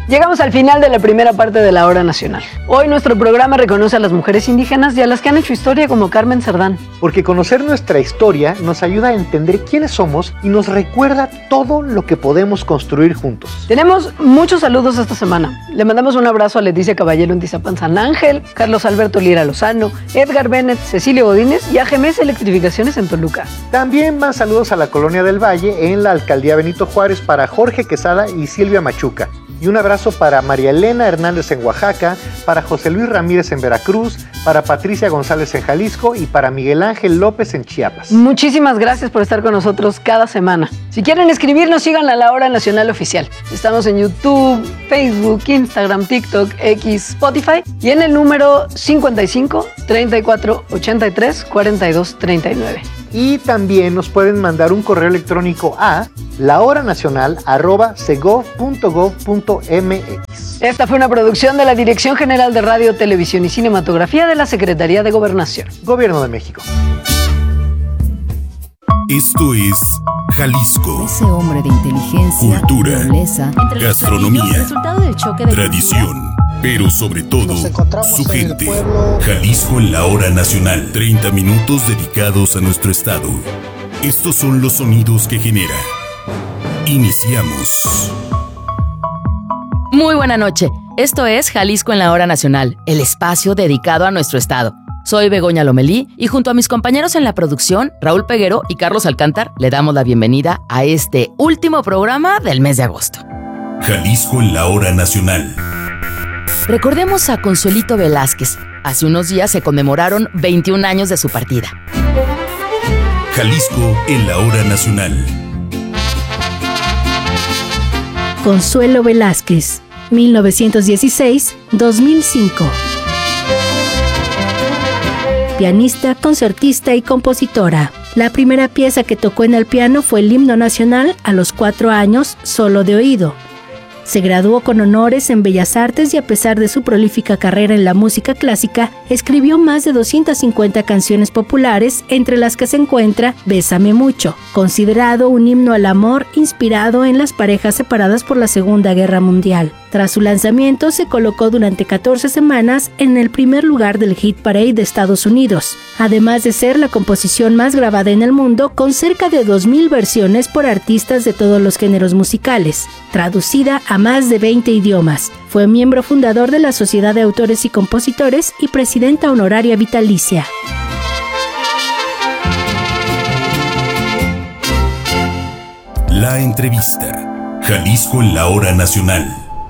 Llegamos al final de la primera parte de la Hora Nacional. Hoy nuestro programa reconoce a las mujeres indígenas y a las que han hecho historia como Carmen Cerdán. Porque conocer nuestra historia nos ayuda a entender quiénes somos y nos recuerda todo lo que podemos construir juntos. Tenemos muchos saludos esta semana. Le mandamos un abrazo a Leticia Caballero en Tizapán San Ángel, Carlos Alberto Lira Lozano, Edgar Bennett, Cecilio Godínez y a GMS Electrificaciones en Toluca. También van saludos a la Colonia del Valle en la Alcaldía Benito Juárez para Jorge Quesada y Silvia Machuca. Y un abrazo para María Elena Hernández en Oaxaca, para José Luis Ramírez en Veracruz, para Patricia González en Jalisco y para Miguel Ángel López en Chiapas. Muchísimas gracias por estar con nosotros cada semana. Si quieren escribirnos, sigan a La Hora Nacional Oficial. Estamos en YouTube, Facebook, Instagram, TikTok, X, Spotify y en el número 55 34 83 42 39. Y también nos pueden mandar un correo electrónico a lahoranacional@segov.gov.mx. Esta fue una producción de la Dirección General de Radio, Televisión y Cinematografía de la Secretaría de Gobernación. Gobierno de México. Esto es Jalisco. Ese hombre de inteligencia, cultura, nobleza, gastronomía, resultado del choque de tradición, pero sobre todo su gente. Jalisco en la Hora Nacional. 30 minutos dedicados a nuestro estado. Estos son los sonidos que genera. Iniciamos. Muy buena noche. Esto es Jalisco en la Hora Nacional, el espacio dedicado a nuestro estado. Soy Begoña Lomelí y junto a mis compañeros en la producción, Raúl Peguero y Carlos Alcántar, le damos la bienvenida a este último programa del mes de agosto. Jalisco en la Hora Nacional. Recordemos a Consuelito Velázquez. Hace unos días se conmemoraron 21 años de su partida. Jalisco en la Hora Nacional. Consuelo Velázquez, 1916-2005. Pianista, concertista y compositora. La primera pieza que tocó en el piano fue el himno nacional a los 4 años, solo de oído. Se graduó con honores en Bellas Artes y a pesar de su prolífica carrera en la música clásica, escribió más de 250 canciones populares, entre las que se encuentra Bésame Mucho, considerado un himno al amor inspirado en las parejas separadas por la Segunda Guerra Mundial. Tras su lanzamiento, se colocó durante 14 semanas en el primer lugar del Hit Parade de Estados Unidos, además de ser la composición más grabada en el mundo con cerca de 2,000 versiones por artistas de todos los géneros musicales, traducida a más de 20 idiomas. Fue miembro fundador de la Sociedad de Autores y Compositores y presidenta honoraria vitalicia. La entrevista. Jalisco en la Hora Nacional.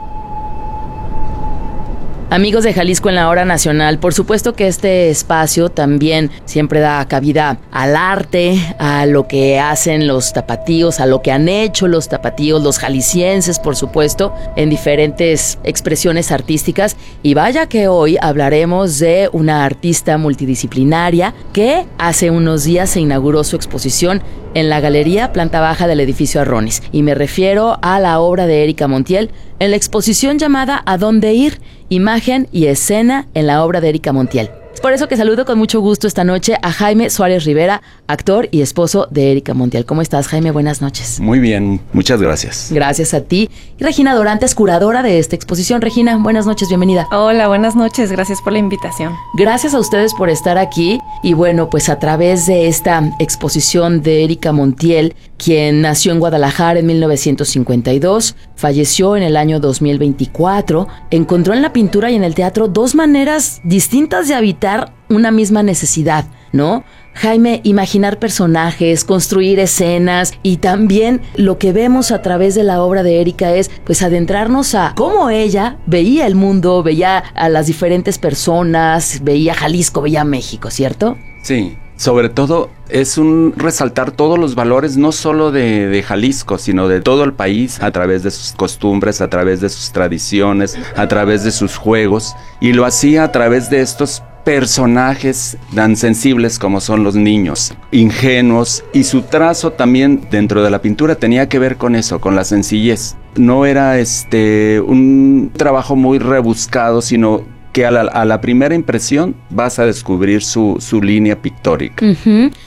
Amigos de Jalisco en la Hora Nacional, por supuesto que este espacio también siempre da cabida al arte, a lo que hacen los tapatíos, a lo que han hecho los tapatíos, los jaliscienses, por supuesto, en diferentes expresiones artísticas. Y vaya que hoy hablaremos de una artista multidisciplinaria que hace unos días se inauguró su exposición en la Galería Planta Baja del edificio Arronis. Y me refiero a la obra de Erika Montiel en la exposición llamada ¿A dónde ir? Imagen y escena en la obra de Erika Montiel. Es por eso que saludo con mucho gusto esta noche a Jaime Suárez Rivera, actor y esposo de Erika Montiel. ¿Cómo estás, Jaime? Buenas noches. Muy bien, muchas gracias. Gracias a ti. Y Regina Dorantes, curadora de esta exposición. Regina, buenas noches, bienvenida. Hola, buenas noches, gracias por la invitación. Gracias a ustedes por estar aquí. Y bueno, pues a través de esta exposición de Erika Montiel, quien nació en Guadalajara en 1952, falleció en el año 2024, encontró en la pintura y en el teatro dos maneras distintas de habitar una misma necesidad, ¿no? Jaime, imaginar personajes, construir escenas y también lo que vemos a través de la obra de Erika es pues adentrarnos a cómo ella veía el mundo, veía a las diferentes personas, veía Jalisco, veía México, ¿cierto? Sí, sobre todo es un resaltar todos los valores no solo de Jalisco, sino de todo el país a través de sus costumbres, a través de sus tradiciones, a través de sus juegos, y lo hacía a través de estos personajes tan sensibles como son los niños, ingenuos, y su trazo también dentro de la pintura tenía que ver con eso, con la sencillez. No era un trabajo muy rebuscado, sino que a la primera impresión vas a descubrir su línea pictórica. Uh-huh.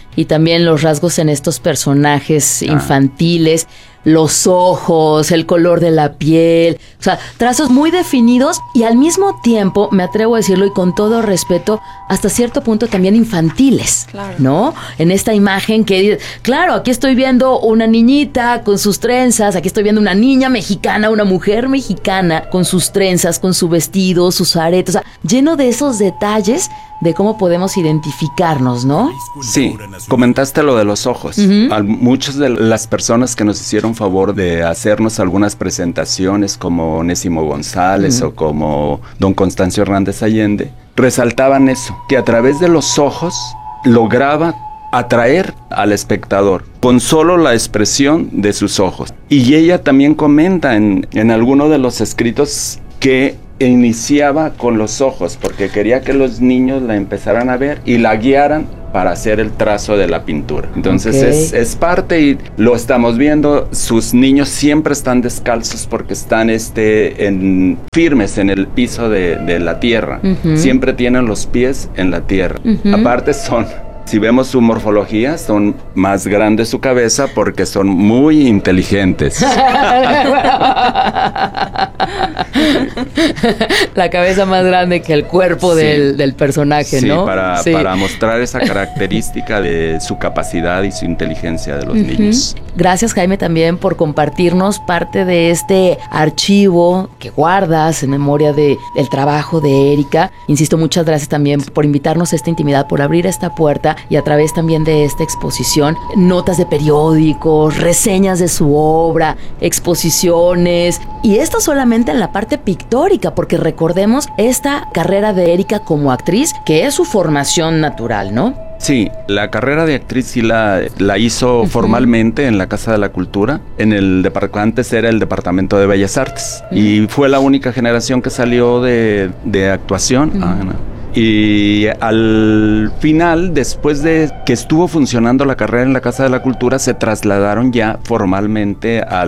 y también los rasgos en estos personajes infantiles, los ojos, el color de la piel, o sea, trazos muy definidos y al mismo tiempo, me atrevo a decirlo y con todo respeto, hasta cierto punto también infantiles, claro, ¿no? En esta imagen que, claro, aquí estoy viendo una niñita con sus trenzas, aquí estoy viendo una niña mexicana, una mujer mexicana con sus trenzas, con su vestido, sus aretes, o sea, lleno de esos detalles de cómo podemos identificarnos, ¿no? Sí, comentaste lo de los ojos. A muchas de las personas que nos hicieron favor de hacernos algunas presentaciones, como Onésimo González o como don Constancio Hernández Allende, resaltaban eso, que a través de los ojos lograba atraer al espectador con solo la expresión de sus ojos. Y ella también comenta en alguno de los escritos que iniciaba con los ojos, porque quería que los niños la empezaran a ver y la guiaran para hacer el trazo de la pintura. Entonces es parte, y lo estamos viendo, sus niños siempre están descalzos porque están firmes en el piso de la tierra. Siempre tienen los pies en la tierra. Aparte si vemos su morfología, son más grandes su cabeza porque son muy inteligentes. La cabeza más grande que el cuerpo del personaje, ¿no? Sí, para mostrar esa característica de su capacidad y su inteligencia de los niños. Gracias, Jaime, también por compartirnos parte de este archivo que guardas en memoria del trabajo de Erika. Insisto, muchas gracias también por invitarnos a esta intimidad, por abrir esta puerta y a través también de esta exposición, notas de periódicos, reseñas de su obra, exposiciones, y esto solamente en la parte pictórica, porque recordemos esta carrera de Erika como actriz, que es su formación natural, ¿no? Sí, la carrera de actriz sí la hizo formalmente en la Casa de la Cultura, antes era el Departamento de Bellas Artes, y fue la única generación que salió de actuación. Y al final, después de que estuvo funcionando la carrera en la Casa de la Cultura, se trasladaron ya formalmente a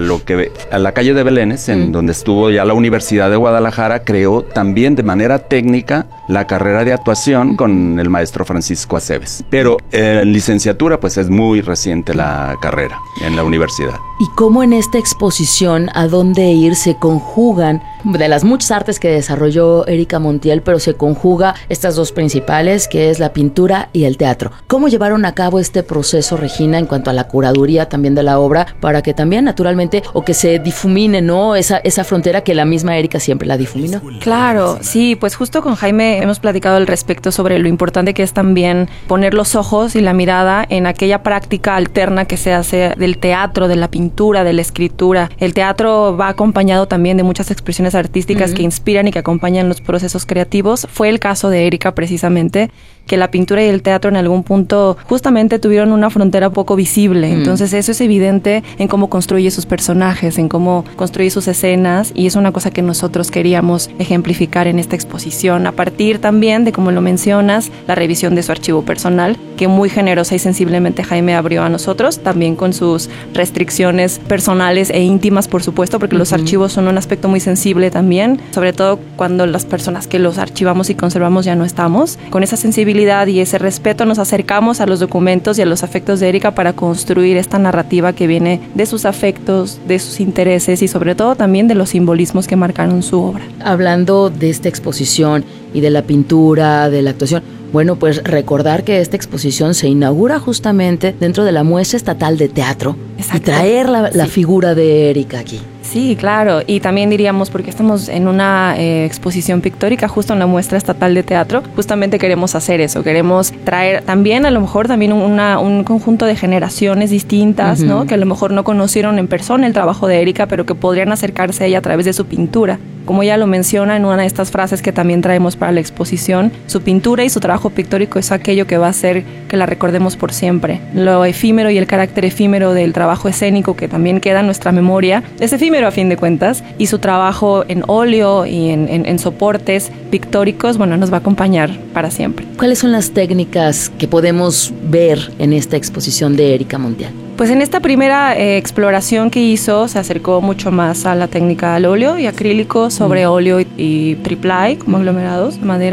la calle de Belénes, en donde estuvo ya la Universidad de Guadalajara. Creó también de manera técnica la carrera de actuación con el maestro Francisco Aceves. Pero en licenciatura, pues es muy reciente la carrera en la universidad. ¿Y cómo en esta exposición a dónde ir se conjugan, de las muchas artes que desarrolló Erika Montiel, pero se conjuga estas dos principales, que es la pintura y el teatro? ¿Cómo llevaron a cabo este proceso, Regina, en cuanto a la curaduría también de la obra, para que también naturalmente, o que se difumine, ¿no? Esa frontera que la misma Erika siempre la difuminó. Claro, sí, pues justo con Jaime hemos platicado al respecto sobre lo importante que es también poner los ojos y la mirada en aquella práctica alterna que se hace del teatro, de la pintura, de la escritura. El teatro va acompañado también de muchas expresiones artísticas que inspiran y que acompañan los procesos creativos. Fue el caso de Erika precisamente, que la pintura y el teatro en algún punto justamente tuvieron una frontera poco visible. Entonces eso es evidente en cómo construye sus personajes, en cómo construye sus escenas, y es una cosa que nosotros queríamos ejemplificar en esta exposición, a partir también de, como lo mencionas, la revisión de su archivo personal, que muy generosa y sensiblemente Jaime abrió a nosotros, también con sus restricciones personales e íntimas, por supuesto, porque los archivos son un aspecto muy sensible también, sobre todo cuando las personas que los archivamos y conservamos ya no estamos. Con esa sensibilidad y ese respeto nos acercamos a los documentos y a los afectos de Erika para construir esta narrativa que viene de sus afectos, de sus intereses y sobre todo también de los simbolismos que marcaron su obra. Hablando de esta exposición y de la pintura, de la actuación, bueno, pues recordar que esta exposición se inaugura justamente dentro de la Muestra Estatal de Teatro. Exacto. Y traer la figura de Erika aquí. Sí, claro, y también diríamos, porque estamos en una exposición pictórica justo en la Muestra Estatal de Teatro, justamente queremos hacer eso, queremos traer también a lo mejor también un conjunto de generaciones distintas, ¿no? Que a lo mejor no conocieron en persona el trabajo de Erika, pero que podrían acercarse a ella a través de su pintura. Como ella lo menciona en una de estas frases que también traemos para la exposición, su pintura y su trabajo pictórico es aquello que va a hacer que la recordemos por siempre. Lo efímero y el carácter efímero del trabajo escénico que también queda en nuestra memoria es efímero a fin de cuentas, y su trabajo en óleo y en soportes pictóricos, bueno, nos va a acompañar para siempre. ¿Cuáles son las técnicas que podemos ver en esta exposición de Erika Montiel? Pues en esta primera exploración que hizo se acercó mucho más a la técnica al óleo y acrílico sobre óleo y triple como aglomerados de madera.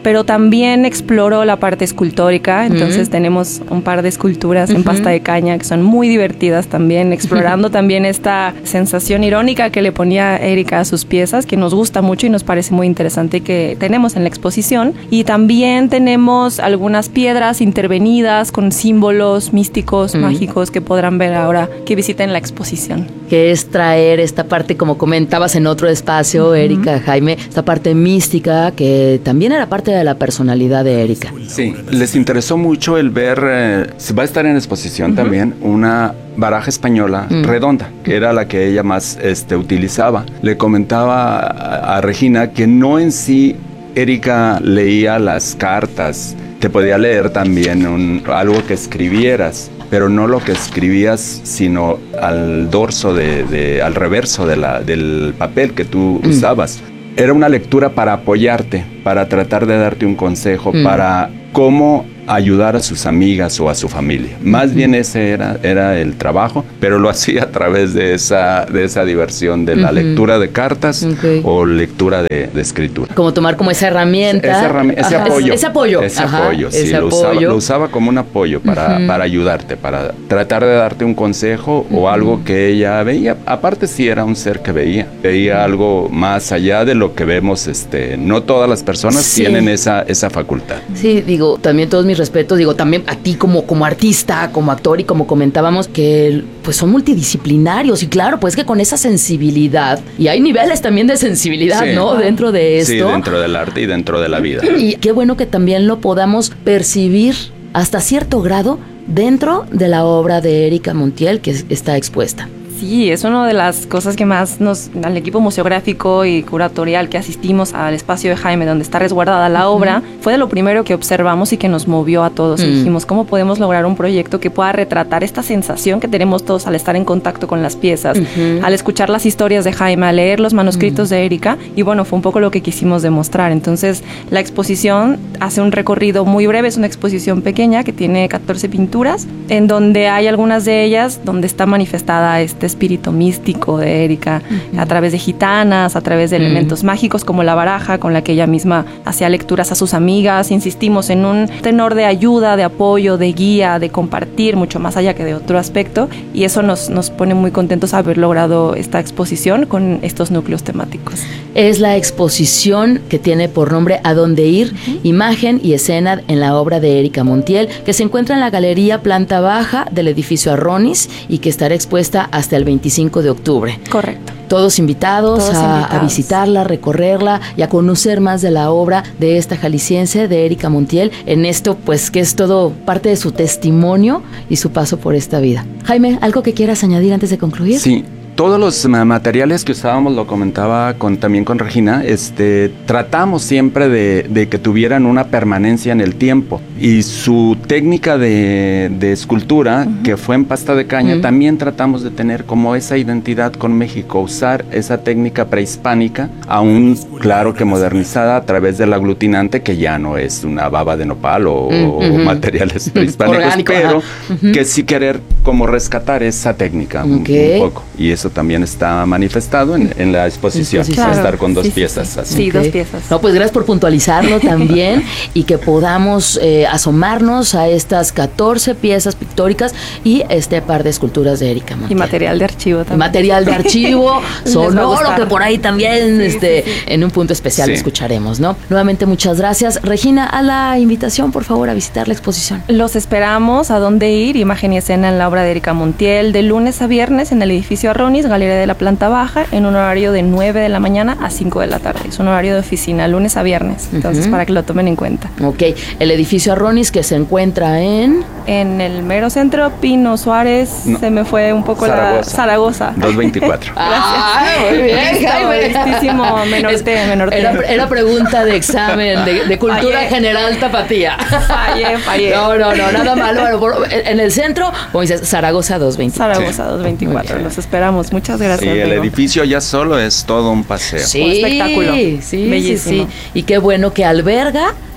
pero también exploró la parte escultórica, entonces tenemos un par de esculturas en pasta de caña que son muy divertidas también, explorando también esta sensación irónica que le ponía Erika a sus piezas, que nos gusta mucho y nos parece muy interesante, que tenemos en la exposición. Y también tenemos algunas piedras intervenidas con símbolos místicos, mágicos, que podrán ver ahora que visiten la exposición. Que es traer esta parte, como comentabas en otro espacio, Erika, Jaime, esta parte mística que también era parte de la personalidad de Erika. Sí, les interesó mucho el ver, va a estar en exposición también, una baraja española redonda, que era la que ella más utilizaba. Le comentaba a Regina que no en sí Erika leía las cartas, te podía leer también algo que escribieras, pero no lo que escribías, sino al dorso, al reverso del papel que tú usabas. Era una lectura para apoyarte, para tratar de darte un consejo, para cómo ayudar a sus amigas o a su familia. Más bien ese era el trabajo, pero lo hacía a través de esa diversión de la lectura de cartas o lectura de escritura. Como tomar como esa herramienta. Ese apoyo. Ese apoyo. Ese apoyo, sí. Lo usaba como un apoyo para ayudarte, para tratar de darte un consejo o algo que ella veía. Aparte sí era un ser que veía algo más allá de lo que vemos. No todas las personas tienen esa facultad. Sí, digo, también todos mis respetos, digo, también a ti como artista, como actor, y como comentábamos, que pues son multidisciplinarios, y claro, pues que con esa sensibilidad, y hay niveles también de sensibilidad, ¿no? Dentro de esto. Sí, dentro del arte y dentro de la vida. Y qué bueno que también lo podamos percibir hasta cierto grado dentro de la obra de Erika Montiel que está expuesta. Sí, es una de las cosas que más al equipo museográfico y curatorial que asistimos al espacio de Jaime, donde está resguardada la obra, fue de lo primero que observamos y que nos movió a todos. Y dijimos, ¿cómo podemos lograr un proyecto que pueda retratar esta sensación que tenemos todos al estar en contacto con las piezas, al escuchar las historias de Jaime, al leer los manuscritos de Erika? Y bueno, fue un poco lo que quisimos demostrar. Entonces, la exposición hace un recorrido muy breve, es una exposición pequeña que tiene 14 pinturas, en donde hay algunas de ellas donde está manifestada espíritu místico de Erika, a través de gitanas, a través de elementos mágicos como la baraja, con la que ella misma hacía lecturas a sus amigas. Insistimos en un tenor de ayuda, de apoyo, de guía, de compartir, mucho más allá que de otro aspecto, y eso nos pone muy contentos haber logrado esta exposición con estos núcleos temáticos. Es la exposición que tiene por nombre A Dónde Ir, imagen y escena en la obra de Erika Montiel, que se encuentra en la galería planta baja del edificio Arronis y que estará expuesta hasta el 25 de octubre. Correcto. Todos invitados a visitarla, recorrerla y a conocer más de la obra de esta jalisciense, de Erika Montiel, en esto pues que es todo parte de su testimonio y su paso por esta vida. Jaime, ¿algo que quieras añadir antes de concluir? Sí. Todos los materiales que usábamos, lo comentaba también con Regina, tratamos siempre de que tuvieran una permanencia en el tiempo. Y su técnica de escultura, que fue en pasta de caña, también tratamos de tener como esa identidad con México, usar esa técnica prehispánica, aún claro que modernizada a través del aglutinante, que ya no es una baba de nopal o materiales prehispánicos, orgánico, pero que sí querer como rescatar esa técnica un poco. Y eso también está manifestado en la exposición. Claro. Estar con dos piezas así. Sí, 2 piezas. No, pues gracias por puntualizarlo también y que podamos asomarnos a estas 14 piezas pictóricas y este par de esculturas de Erika Montiel. Y material de archivo también. Material de archivo sonoro, que por ahí también en un punto especial escucharemos, ¿no? Nuevamente muchas gracias. Regina, a la invitación, por favor, a visitar la exposición. Los esperamos. A Dónde Ir, imagen y escena en la obra de Erika Montiel, de lunes a viernes en el edificio Arronis, galería de la planta baja, en un horario de 9 de la mañana a 5 de la tarde. Es un horario de oficina, lunes a viernes. Entonces, para que lo tomen en cuenta. Ok, el edificio Arronis, que se encuentra en el mero centro, Pino Suárez, se me fue un poco Zaragoza. 224. Gracias. Muy bien, Jaime. Listísimo, menorte. Era pregunta de examen, de cultura general tapatía. Fallé. No, nada malo. Bueno, en el centro, como dices, Zaragoza 224. Zaragoza 224, los esperamos. Muchas gracias. Sí, el edificio ya solo es todo un paseo. Sí, un espectáculo. Sí, bellísimo. Sí. Y qué bueno que alberga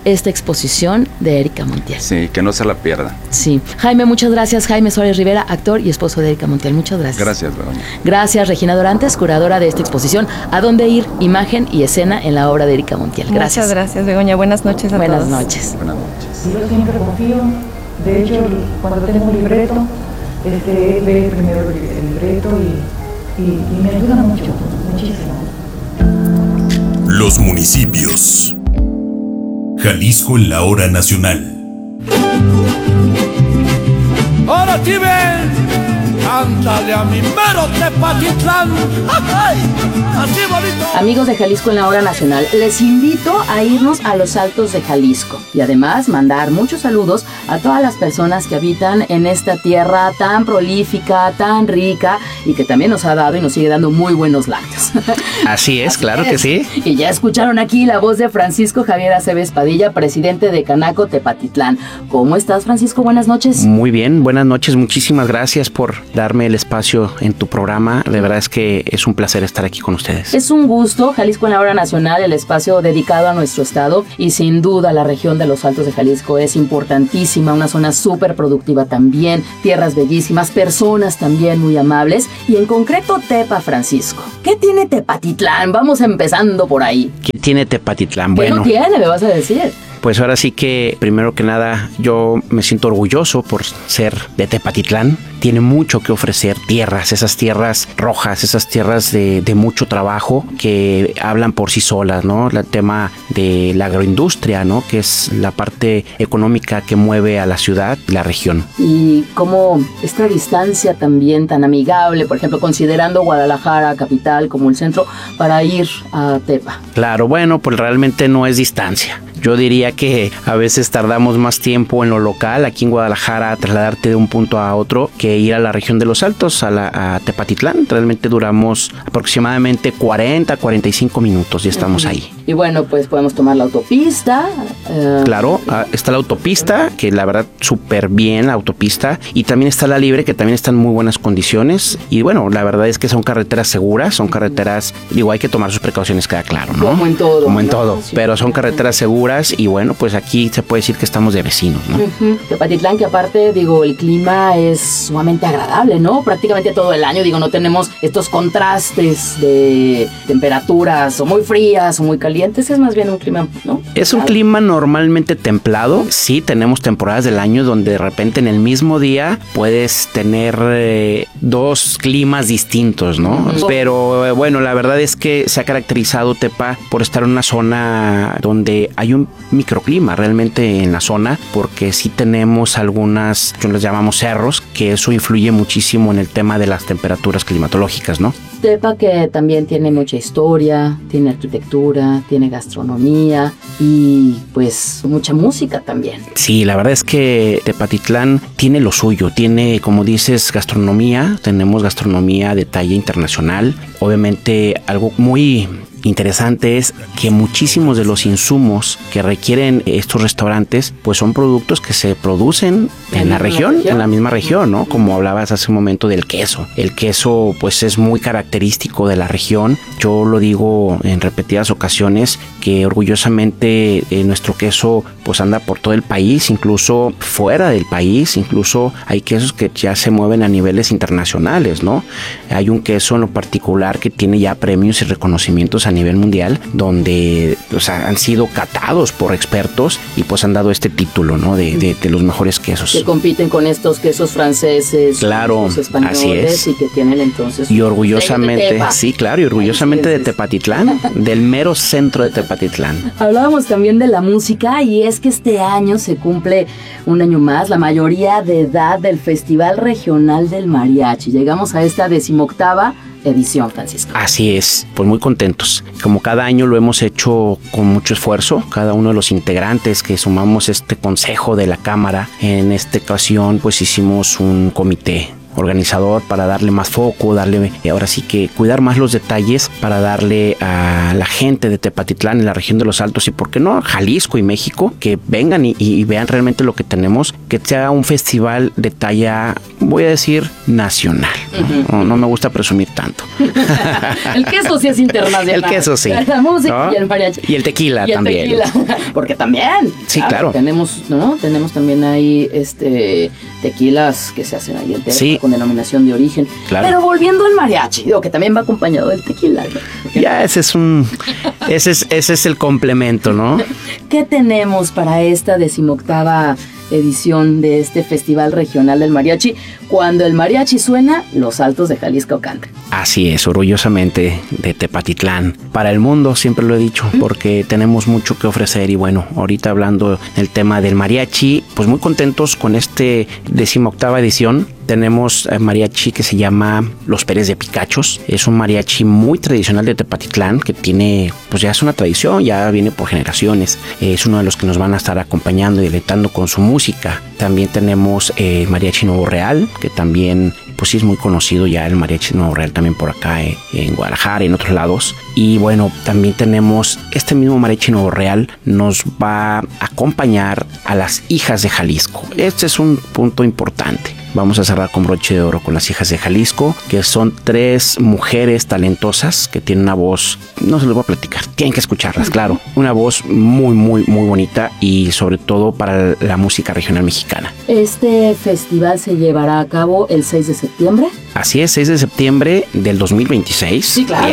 esta exposición de Erika Montiel. Sí, que no se la pierdan. Sí. Jaime, muchas gracias. Jaime Suárez Rivera, actor y esposo de Erika Montiel. Muchas gracias. Gracias, Begoña. Gracias, Regina Dorantes, curadora de esta exposición. ¿A dónde ir? Imagen y escena en la obra de Erika Montiel. Gracias. Muchas gracias, Begoña. Buenas noches a todos. Buenas noches. Buenas noches. Yo siempre confío. De hecho, cuando tengo un libreto, ve primero el libreto y me ayuda mucho, muchísimo. Los municipios. Jalisco en la hora nacional. Ahora sí ven, ándale a mi mero Tepatitlán. ¡Ay! Así bonito. Amigos de Jalisco en la hora nacional, les invito a irnos a los Altos de Jalisco y además mandar muchos saludos a todas las personas que habitan en esta tierra tan prolífica, tan rica y que también nos ha dado y nos sigue dando muy buenos lácteos. Así es, claro que sí. Y ya escucharon aquí la voz de Francisco Javier Aceves Padilla, presidente de Canaco Tepatitlán. ¿Cómo estás, Francisco? Buenas noches. Muy bien, buenas noches. Muchísimas gracias por darme el espacio en tu programa. De verdad es que es un placer estar aquí con ustedes. Es un gusto. Jalisco en la hora nacional, el espacio dedicado a nuestro estado y sin duda la región de los Altos de Jalisco es importantísima, una zona súper productiva también, tierras bellísimas, personas también muy amables y en concreto Tepa, Francisco. ¿Qué tiene Tepatitlán? Vamos empezando por ahí. ¿Qué tiene Tepatitlán? ¿Qué no tiene, me vas a decir? Pues ahora sí que, primero que nada, yo me siento orgulloso por ser de Tepatitlán. Tiene mucho que ofrecer, tierras, esas tierras rojas, esas tierras de mucho trabajo que hablan por sí solas, ¿no? El tema de la agroindustria, ¿no? Que es la parte económica que mueve a la ciudad y la región. Y cómo esta distancia también tan amigable, por ejemplo, considerando Guadalajara, capital, como el centro, para ir a Tepa. Claro, bueno, pues realmente no es distancia. Yo diría que a veces tardamos más tiempo en lo local, aquí en Guadalajara, a trasladarte de un punto a otro, que ir a la región de los Altos, a Tepatitlán. Realmente duramos aproximadamente 40-45 minutos y estamos ahí. Y bueno, pues podemos tomar la autopista. Claro, está la autopista, que la verdad súper bien la autopista, y también está la libre, que también está en muy buenas condiciones. Y bueno, la verdad es que son carreteras seguras, son carreteras, digo, hay que tomar sus precauciones, queda claro, ¿no? Como en todo. Como en todo, pero son carreteras seguras y bueno, pues aquí se puede decir que estamos de vecinos, ¿no? Tepatitlán, que aparte, digo, el clima es sumamente agradable, ¿no? Prácticamente todo el año, digo, no tenemos estos contrastes de temperaturas o muy frías o muy calientes, es más bien un clima, ¿no? Es un clima normalmente templado. Sí, tenemos temporadas del año donde de repente en el mismo día puedes tener dos climas distintos, ¿no? Pero bueno, la verdad es que se ha caracterizado Tepa por estar en una zona donde hay un microclima realmente en la zona, porque sí tenemos algunas, yo les llamamos cerros, que eso influye muchísimo en el tema de las temperaturas climatológicas, ¿no? Tepa, que también tiene mucha historia, tiene arquitectura, tiene gastronomía y pues mucha música también. Sí, la verdad es que Tepatitlán tiene lo suyo, tiene, como dices, gastronomía, tenemos gastronomía de talla internacional. Obviamente algo muy interesante es que muchísimos de los insumos que requieren estos restaurantes pues son productos que se producen en la región, en la misma región, ¿no? Como hablabas hace un momento del queso. El queso pues es muy característico de la región. Yo lo digo en repetidas ocasiones que orgullosamente nuestro queso pues anda por todo el país, incluso fuera del país, incluso hay quesos que ya se mueven a niveles internacionales, ¿no? Hay un queso en lo particular que tiene ya premios y reconocimientos a nivel mundial, donde o sea, han sido catados por expertos y pues han dado este título, ¿no? De los mejores quesos. Que compiten con estos quesos franceses, claro, los españoles, así es. Y que tienen entonces... Y orgullosamente, sí, claro, y orgullosamente de Tepatitlán, del mero centro de Tepatitlán. Hablábamos también de la música y es que este año se cumple un año más la mayoría de edad del Festival Regional del Mariachi. Llegamos a esta 18ª edición, Francisco. Así es, pues muy contentos. Como cada año lo hemos hecho con mucho esfuerzo, cada uno de los integrantes que sumamos este consejo de la Cámara, en esta ocasión pues hicimos un comité organizador para darle más foco, ahora sí que cuidar más los detalles para darle a la gente de Tepatitlán, en la región de los Altos y por qué no a Jalisco y México, que vengan y vean realmente lo que tenemos, que sea un festival de talla, voy a decir, nacional. No me gusta presumir tanto. El queso sí es internacional. El queso sí. La música, ¿no? Y el mariachi. Y el tequila también. Porque también. Sí, claro. Tenemos también ahí tequilas que se hacen ahí en Tepa, con denominación de origen. Claro. Pero volviendo al mariachi, digo que también va acompañado del tequila, ¿no? Ya, ese es el complemento, ¿no? ¿Qué tenemos para esta 18ª edición de este Festival Regional del Mariachi? Cuando el mariachi suena, los Altos de Jalisco cantan. Así es, orgullosamente de Tepatitlán. Para el mundo, siempre lo he dicho, porque tenemos mucho que ofrecer. Y bueno, ahorita hablando del tema del mariachi, pues muy contentos con este 18ª edición. Tenemos mariachi que se llama Los Pérez de Picachos. Es un mariachi muy tradicional de Tepatitlán que tiene, pues ya es una tradición, ya viene por generaciones. Es uno de los que nos van a estar acompañando y deleitando con su música. También tenemos Mariachi Nuevo Real, que también pues sí es muy conocido ya el Mariachi Nuevo Real también por acá en Guadalajara y en otros lados. Y bueno, también tenemos este mismo Mariachi Nuevo Real, nos va a acompañar a las Hijas de Jalisco. Este es un punto importante. Vamos a cerrar con broche de oro con las Hijas de Jalisco, que son 3 mujeres talentosas que tienen una voz, no se los voy a platicar, tienen que escucharlas, claro. Una voz muy, muy, muy bonita y sobre todo para la música regional mexicana. Este festival se llevará a cabo el 6 de septiembre. Así es, 6 de septiembre del 2026. Sí, claro,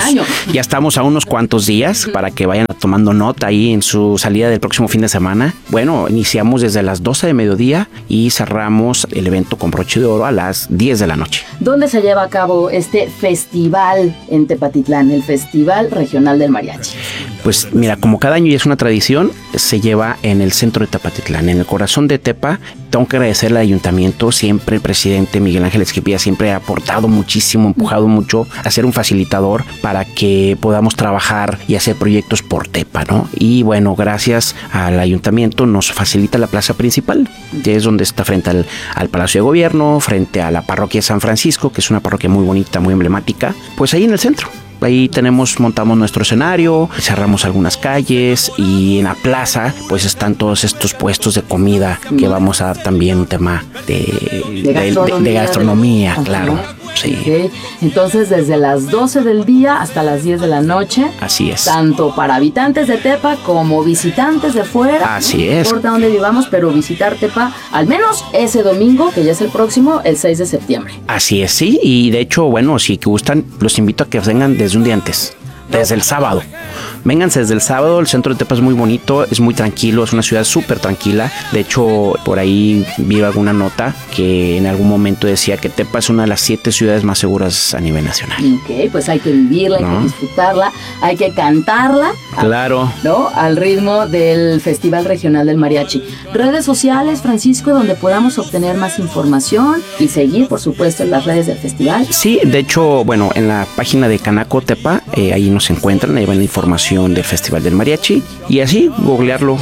ya estamos a unos cuantos días para que vayan tomando nota ahí en su salida del próximo fin de semana. Bueno, iniciamos desde las 12 de mediodía y cerramos el evento con broche de oro a las 10 de la noche. ¿Dónde se lleva a cabo este festival en Tepatitlán, el Festival Regional del Mariachi? Pues mira, como cada año ya es una tradición, se lleva en el centro de Tepatitlán, en el corazón de Tepa. Tengo que agradecer al ayuntamiento, siempre el presidente Miguel Ángel Esquipilla siempre ha aportado muchísimo, empujado mucho a ser un facilitador para que podamos trabajar y hacer proyectos por Tepa, ¿no? Y bueno, gracias al ayuntamiento nos facilita la plaza principal, que es donde está frente al Palacio de Gobierno, frente a la parroquia de San Francisco, que es una parroquia muy bonita, muy emblemática, pues ahí en el centro. Ahí montamos nuestro escenario, cerramos algunas calles y en la plaza pues están todos estos puestos de comida que vamos a dar también un tema de gastronomía, claro. Sí. Okay. Entonces desde las 12 del día hasta las 10 de la noche. Así es. Tanto para habitantes de Tepa como visitantes de fuera. Así es. No importa dónde vivamos, pero visitar Tepa al menos ese domingo, que ya es el próximo, el 6 de septiembre. Así es, sí. Y de hecho, bueno, si gustan, los invito a que vengan desde un día antes. Desde el sábado. Vénganse desde el sábado, el centro de Tepa es muy bonito, es muy tranquilo, es una ciudad súper tranquila. De hecho, por ahí vi alguna nota que en algún momento decía que Tepa es una de las 7 ciudades más seguras a nivel nacional. Ok, pues hay que vivirla, hay que disfrutarla, hay que cantarla. Claro. ¿No? Al ritmo del Festival Regional del Mariachi. Redes sociales, Francisco, donde podamos obtener más información y seguir, por supuesto, en las redes del festival. Sí, de hecho, bueno, en la página de Canaco Tepa, ahí nos encuentran, ahí ven la información del Festival del Mariachi y así googlearlo,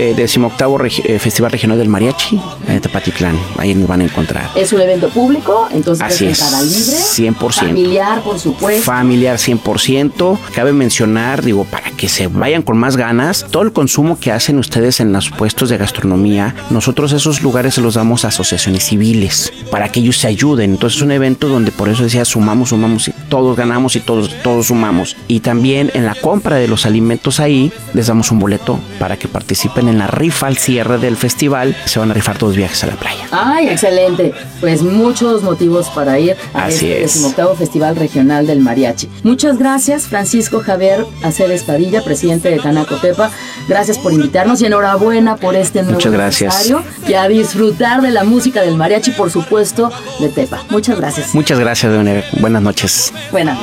18º Festival Regional del Mariachi en Tepatitlán, ahí nos van a encontrar. Es un evento público, entonces así es entrada libre, 100%. Familiar, por supuesto. Familiar 100%. Cabe mencionar, digo, para que se vayan con más ganas, todo el consumo que hacen ustedes en los puestos de gastronomía, nosotros esos lugares se los damos a asociaciones civiles para que ellos se ayuden. Entonces es un evento donde por eso decía sumamos y todos ganamos y todos sumamos. Y también en la compra de los alimentos ahí les damos un boleto para que participen en la rifa al cierre del festival. Se van a rifar 2 viajes a la playa. ¡Ay, excelente! Pues muchos motivos para ir a este 18º Festival Regional del Mariachi. Muchas gracias, Francisco Javier Aceves Padilla, presidente de Canaco Tepa. Gracias por invitarnos y enhorabuena por este nuevo aniversario. Y a disfrutar de la música del mariachi, por supuesto, de Tepa. Muchas gracias. Muchas gracias, Leonel. Buenas noches. Buenas noches.